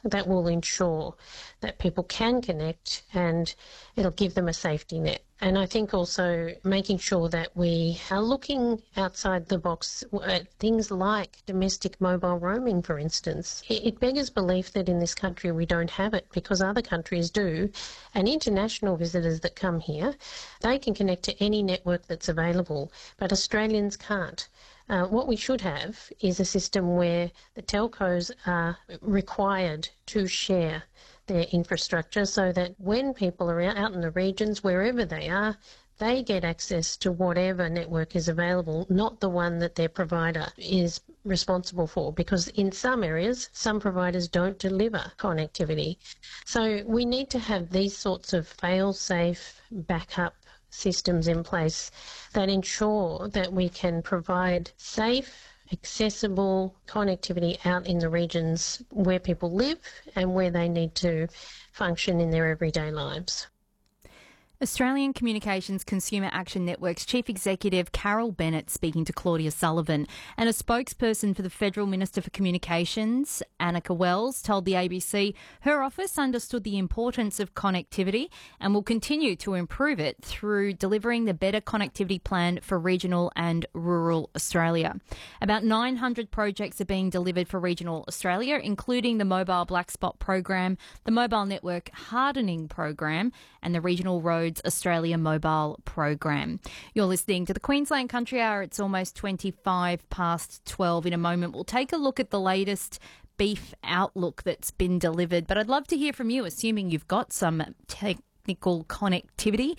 that will ensure that people can connect, and it'll give them a safety net. And I think also making sure that we are looking outside the box at things like domestic mobile roaming, for instance. It beggars belief that in this country we don't have it, because other countries do. And international visitors that come here, they can connect to any network that's available, but Australians can't. What we should have is a system where the telcos are required to share their infrastructure, so that when people are out in the regions, wherever they are, they get access to whatever network is available, not the one that their provider is responsible for, because in some areas, some providers don't deliver connectivity. So we need to have these sorts of fail-safe backup systems in place that ensure that we can provide safe, accessible connectivity out in the regions where people live and where they need to function in their everyday lives. Australian Communications Consumer Action Network's Chief Executive Carol Bennett speaking to Claudia Sullivan, and a spokesperson for the Federal Minister for Communications, Annika Wells, told the ABC her office understood the importance of connectivity and will continue to improve it through delivering the Better Connectivity Plan for regional and rural Australia. About 900 projects are being delivered for regional Australia, including the Mobile Black Spot Program, the Mobile Network Hardening Program, and the Regional Roads Australia Mobile Program. You're listening to the Queensland Country Hour. It's almost 25 past 12. In a moment, we'll take a look at the latest beef outlook that's been delivered. But I'd love to hear from you, assuming you've got some technical connectivity.